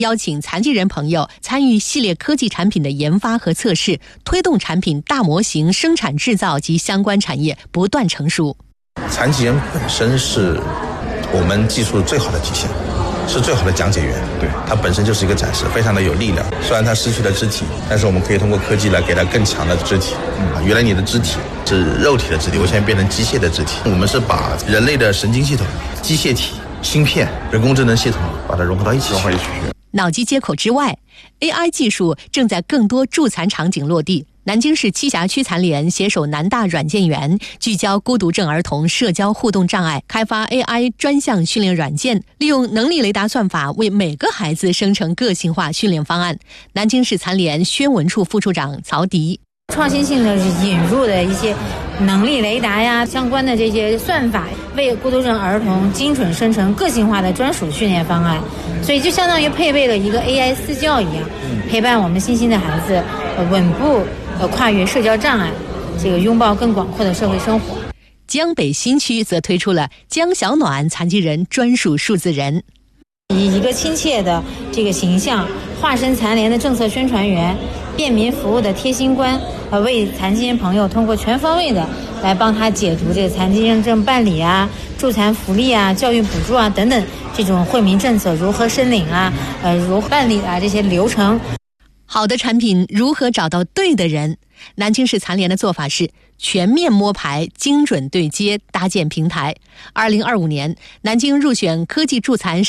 邀请残疾人朋友参与系列科技产品的研发和测试，推动产品大模型生产制造及相关产业不断成熟。 残疾人本身是我们技术最好的体现，是最好的讲解员，对，它本身就是一个展示，非常的有力量。虽然它失去了肢体，但是我们可以通过科技来给它更强的肢体。原来你的肢体是肉体的肢体，我现在变成机械的肢体。我们是把人类的神经系统、机械体、芯片、人工智能系统把它融合到一起去。 脑机接口之外 ，AI 技术正在更多助残场景落地。南京市栖霞区残联携手南大软件园，聚焦孤独症儿童社交互动障碍，开发 AI 专项训练软件，利用能力雷达算法为每个孩子生成个性化训练方案。南京市残联宣文处副处长曹迪。 创新性的引入的一些能力雷达呀，相关的这些算法，为孤独症儿童精准生成个性化的专属训练方案，所以就相当于配备了一个 AI 私教一样，陪伴我们新兴的孩子稳步跨越社交障碍，这个拥抱更广阔的社会生活。 江北新区则推出了江小暖残疾人专属数字人， 以一个亲切的这个形象，化身残联的政策宣传员，便民服务的贴心官，为残疾人朋友通过全方位的来帮他解读这个残疾认证办理啊、助残福利啊、教育补助啊等等这种惠民政策如何申领啊、如何办理啊这些流程。 好的产品如何找到对的人？南京市残联的做法是全面摸排、精准对接、搭建平台。2025年，南京入选科技助残